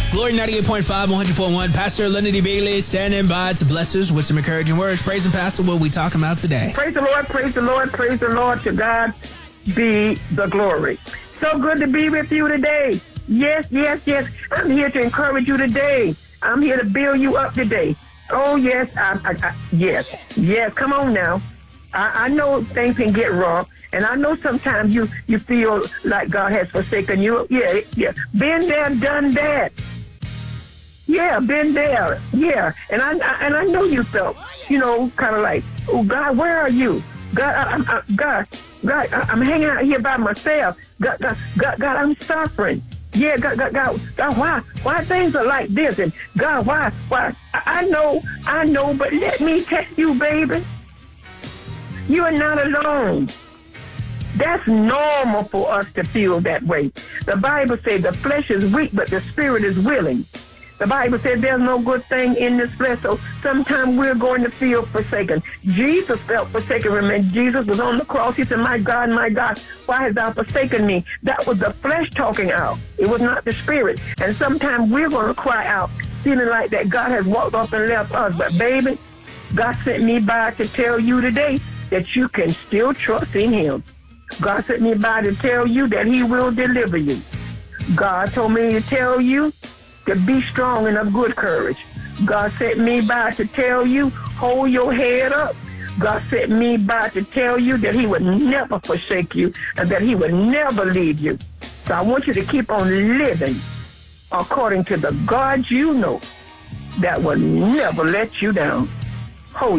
Glory 98.5, 100.1. Pastor Leonard D. Bailey standing by to bless us with some encouraging words. Praise and Pastor, what we talking about today? Praise the Lord, praise the Lord, praise the Lord. To God be the glory. So good to be with you today. Yes, yes, yes. I'm here to encourage you today. I'm here to build you up today. Oh, yes, yes. Come on now. I know things can get wrong. And I know sometimes you feel like God has forsaken you. Yeah. Been there, done that. Yeah, been there. Yeah. And I know you felt, kind of like, oh, God, where are you? God, God, I'm hanging out here by myself. God, I'm suffering. Yeah, God, why things are like this? And God, why? I know, but let me tell you, baby, you are not alone. That's normal for us to feel that way. The Bible says the flesh is weak, but the spirit is willing. The Bible says there's no good thing in this flesh, so sometimes we're going to feel forsaken. Jesus felt forsaken. Remember, Jesus was on the cross. He said, my God, why hast thou forsaken me? That was the flesh talking out. It was not the spirit. And sometimes we're going to cry out, feeling like that God has walked off and left us. But baby, God sent me by to tell you today that you can still trust in him. God sent me by to tell you that he will deliver you. God told me to tell you to be strong and of good courage. God sent me by to tell you, hold your head up. God sent me by to tell you that he would never forsake you and that he would never leave you. So I want you to keep on living according to the God you know that will never let you down.